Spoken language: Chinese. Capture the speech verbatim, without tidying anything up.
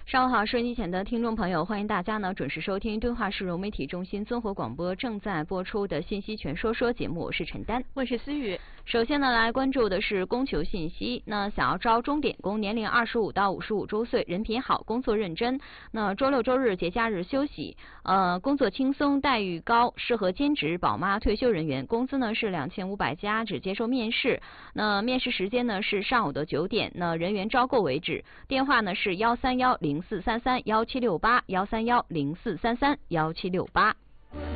上午好，收音机前的听众朋友，欢迎大家呢准时收听敦化市融媒体中心综合广播正在播出的信息全说说节目，我是陈丹， 我是思雨。 首先呢，来关注的是供求信息。那想要招钟点工，年龄二十五到五十五周岁，人品好，工作认真。那周六周日节假日休息，呃，工作轻松，待遇高，适合兼职、宝妈、退休人员。工资呢是两千五百加，只接受面试。那面试时间呢是上午的九点，那人员招购为止。电话呢是幺三幺零四三三幺七六八，幺三幺零四三三幺七六八。